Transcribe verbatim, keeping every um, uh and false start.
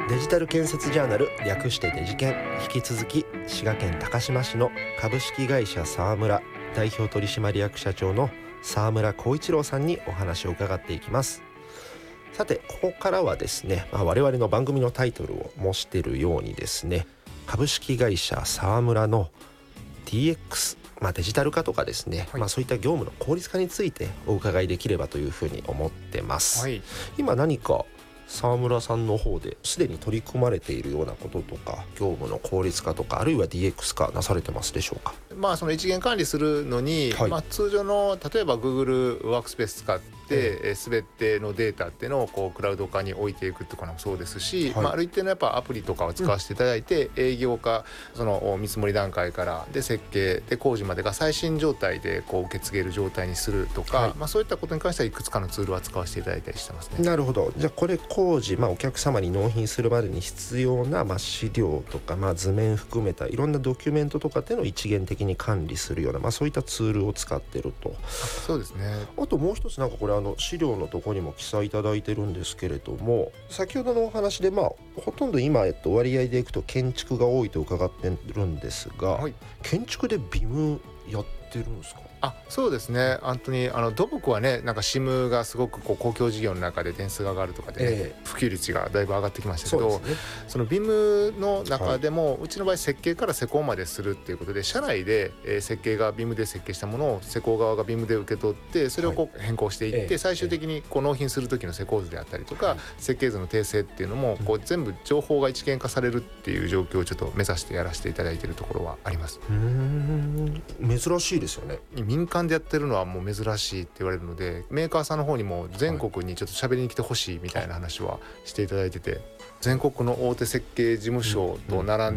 デジタル建設ジャーナル、略してデジケン、引き続き滋賀県高島市の株式会社沢村代表取締役社長の沢村光一郎さんにお話を伺っていきます。さて、ここからはですね、まあ、我々の番組のタイトルを模しているようにですね、株式会社沢村の ディーエックス、まあ、デジタル化とかですね、はい、まあ、そういった業務の効率化についてお伺いできればというふうに思ってます、はい、今何か沢村さんの方ですでに取り組まれているようなこととか、業務の効率化とか、あるいは ディーエックス 化なされてますでしょうか。 まあ、その一元管理するのに、はい、まあ、通常の例えば Google ワークスペース使ってで全てのデータっていうのをこうクラウド化に置いていくとかもそうですし、はい、まあ、ある一定のやっぱアプリとかを使わせていただいて、うん、営業化、その見積もり段階からで設計で工事までが最新状態でこう受け継げる状態にするとか、はい、まあ、そういったことに関してはいくつかのツールは使わせていただいたりしてますね。 なるほど。じゃあこれ工事、まあ、お客様に納品するまでに必要な、まあ、資料とか、まあ、図面含めたいろんなドキュメントとかっていうのを一元的に管理するような、まあ、そういったツールを使ってると。 そうですね。 あともう一つ、なんかこれあの資料のところにも記載いただいてるんですけれども、先ほどのお話で、まあ、ほとんど今、えっと、割合でいくと建築が多いと伺ってるんですが、はい、建築で ビーエム やってるんですか。 あ、そうですね。本当にあの土木はね、なんか シム がすごくこう公共事業の中で点数が上がるとかで、ね、えー、普及率がだいぶ上がってきましたけど、 そ, ね、その ビーエム の中でも、はい、うちの場合設計から施工までするっていうことで、社内で、えー、設計が ビーエム で設計したものを施工側が ビーエム で受け取って、それをこう変更していって、はい、最終的にこう納品する時の施工図であったりとか、はい、設計図の訂正っていうのもこう全部情報が一元化されるっていう状況をちょっと目指してやらせていただいているところはあります。 うーん、珍しいですよね。 民間でやってるのはもう珍しいって言われるので、メーカーさんの方にも全国にちょっと喋りに来てほしいみたいな話はしていただいてて、全国の大手設計事務所と並ん